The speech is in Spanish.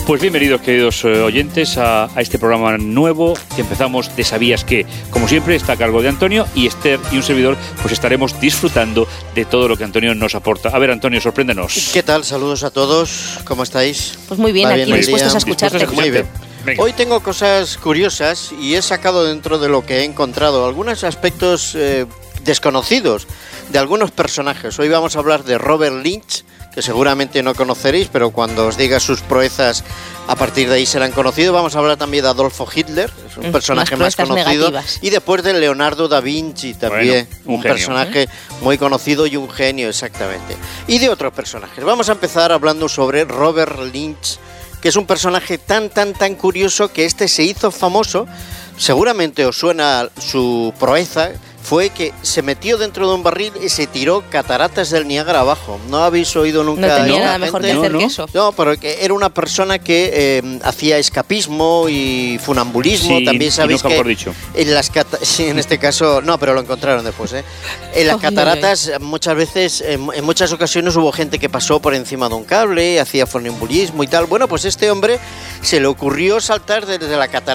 Pues bienvenidos, queridos oyentes, a este programa nuevo que empezamos de ¿Sabías qué? Como siempre está a cargo de Antonio, y Esther y un servidor pues estaremos disfrutando de todo lo que Antonio nos aporta. A ver, Antonio, sorpréndenos. ¿Qué tal? Saludos a todos. ¿Cómo estáis? Pues muy bien, aquí dispuestos a escucharte. Muy bien. Venga. Hoy tengo cosas curiosas y he sacado dentro de lo que he encontrado algunos aspectos desconocidos de algunos personajes. Hoy vamos a hablar de Robert Lynch, que seguramente no conoceréis, pero cuando os diga sus proezas, a partir de ahí serán conocidos. Vamos a hablar también de Adolfo Hitler, es un personaje más conocido. Negativas. Y después de Leonardo da Vinci, también un personaje muy conocido y un genio, exactamente. Y de otros personajes. Vamos a empezar hablando sobre Robert Lynch, que es un personaje tan curioso que se hizo famoso. Seguramente os suena su proeza. Fue que se metió dentro de un barril y se tiró cataratas del Niágara abajo. ¿No habéis oído nunca? No tenía nada mejor que hacer que eso. No, pero que era una persona que hacía escapismo y funambulismo. Sí, también sabéis que dicho. Sí, en este caso no, pero lo encontraron después. En las cataratas muchas veces, en muchas ocasiones hubo gente que pasó por encima de un cable, hacía funambulismo y tal. Bueno, pues este hombre se le ocurrió saltar desde la catarata